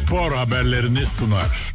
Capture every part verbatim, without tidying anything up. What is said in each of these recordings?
spor haberlerini sunar.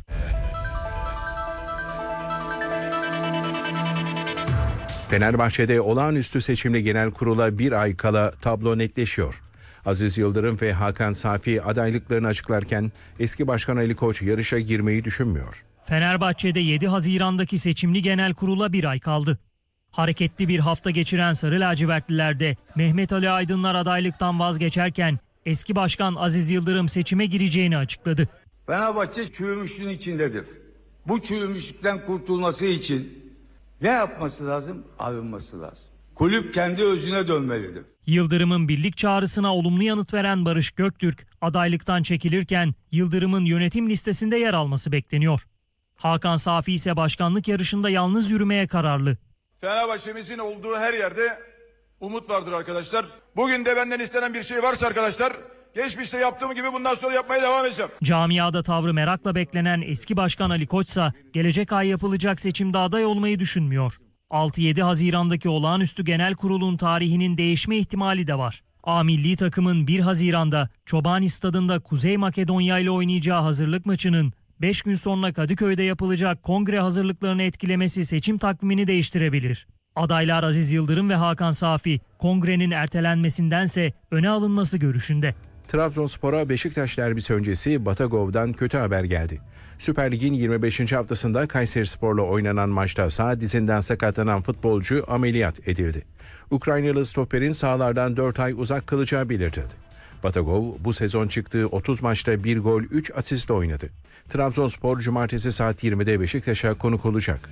Fenerbahçe'de olağanüstü seçimli genel kurula bir ay kala tablo netleşiyor. Aziz Yıldırım ve Hakan Safi adaylıklarını açıklarken eski başkan Ali Koç yarışa girmeyi düşünmüyor. Fenerbahçe'de yedi Haziran'daki seçimli genel kurula bir ay kaldı. Hareketli bir hafta geçiren Sarı Lacivertliler'de Mehmet Ali Aydınlar adaylıktan vazgeçerken eski başkan Aziz Yıldırım seçime gireceğini açıkladı. Fenerbahçe çürümüşlüğün içindedir. Bu çürümüşlükten kurtulması için ne yapması lazım? Arınması lazım. Kulüp kendi özüne dönmelidir. Yıldırım'ın birlik çağrısına olumlu yanıt veren Barış Göktürk adaylıktan çekilirken Yıldırım'ın yönetim listesinde yer alması bekleniyor. Hakan Safi ise başkanlık yarışında yalnız yürümeye kararlı. Fenerbahçe'mizin olduğu her yerde umut vardır arkadaşlar. Bugün de benden istenen bir şey varsa arkadaşlar, geçmişte yaptığım gibi bundan sonra yapmaya devam edeceğim. Camiada tavrı merakla beklenen eski başkan Ali Koç ise gelecek ay yapılacak seçimde aday olmayı düşünmüyor. altı yedi Haziran'daki olağanüstü genel kurulun tarihinin değişme ihtimali de var. A milli takımın bir Haziran'da Çobani Stadı'nda Kuzey Makedonya ile oynayacağı hazırlık maçının beş gün sonra Kadıköy'de yapılacak kongre hazırlıklarını etkilemesi seçim takvimini değiştirebilir. Adaylar Aziz Yıldırım ve Hakan Safi kongrenin ertelenmesindense öne alınması görüşünde. Trabzonspor'a Beşiktaş derbisi öncesi Batagov'dan kötü haber geldi. Süper Lig'in yirmi beşinci haftasında Kayserispor'la oynanan maçta sağ dizinden sakatlanan futbolcu ameliyat edildi. Ukraynalı stoperin sahalardan dört ay uzak kalacağı belirtildi. Batagov bu sezon çıktığı otuz maçta bir gol üç asistle oynadı. Trabzonspor cumartesi saat yirmide Beşiktaş'a konuk olacak.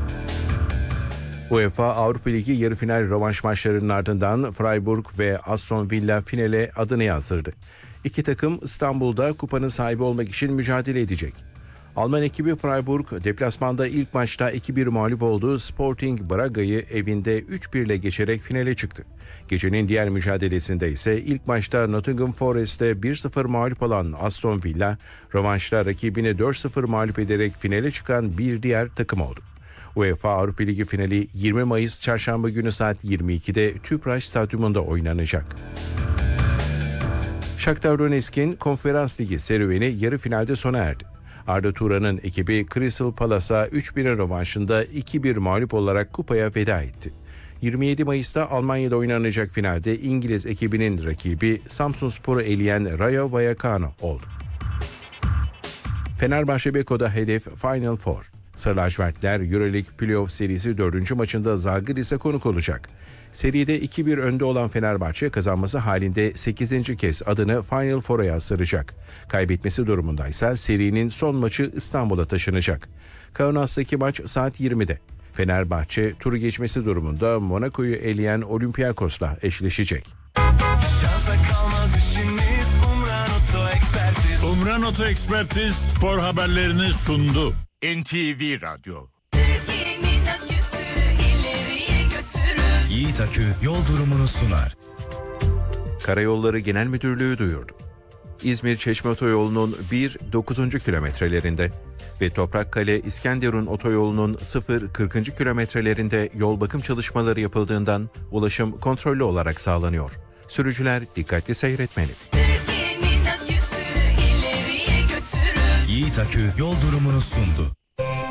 UEFA Avrupa Ligi yarı final rövanş maçlarının ardından Freiburg ve Aston Villa finale adını yazdırdı. İki takım İstanbul'da kupanın sahibi olmak için mücadele edecek. Alman ekibi Freiburg deplasmanda ilk maçta iki bir mağlup olduğu Sporting Braga'yı evinde üç bir ile geçerek finale çıktı. Gecenin diğer mücadelesinde ise ilk maçta Nottingham Forest'te bir sıfır mağlup olan Aston Villa, rövanşta rakibini dört sıfır mağlup ederek finale çıkan bir diğer takım oldu. UEFA Avrupa Ligi finali yirmi Mayıs Çarşamba günü saat yirmi ikide Tüpraş Stadyumunda oynanacak. Shakhtar Donetsk'in Konferans Ligi serüveni yarı finalde sona erdi. Arda Turan'ın ekibi Crystal Palace'a üç bir rövanşında iki bir mağlup olarak kupaya veda etti. yirmi yedi Mayıs'ta Almanya'da oynanacak finalde İngiliz ekibinin rakibi Samsunspor'u eleyen Rayo Vallecano oldu. Fenerbahçe Beko'da hedef Final Four. Sarı lacivertler Euroleague Playoff serisi dördüncü maçında Zalgiris'e konuk olacak. Seride iki bir önde olan Fenerbahçe kazanması halinde sekizinci kez adını Final Four'a yazdıracak. Kaybetmesi durumundaysa serinin son maçı İstanbul'a taşınacak. Kaunas'taki maç saat yirmide. Fenerbahçe turu geçmesi durumunda Monaco'yu eleyen Olympiakos'la eşleşecek. Umran Oto Ekspertiz spor haberlerini sundu. N T V Radyo. Yiğit Akü yol durumunu sunar. Karayolları Genel Müdürlüğü duyurdu. İzmir Çeşme Otoyolu'nun bir dokuzuncu kilometrelerinde ve Toprakkale İskenderun Otoyolu'nun sıfır kırkıncı kilometrelerinde yol bakım çalışmaları yapıldığından ulaşım kontrollü olarak sağlanıyor. Sürücüler dikkatli seyretmeli. Yiğit Akü yol durumunu sundu.